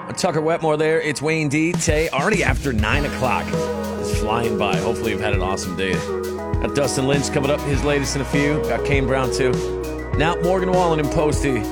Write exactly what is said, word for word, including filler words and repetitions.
Tucker Wetmore there. It's Wayne D. Tay, already after nine o'clock. It's flying by. Hopefully you've had an awesome day. Got Dustin Lynch coming up, his latest in a few. Got Kane Brown too. Now Morgan Wallen and Posty.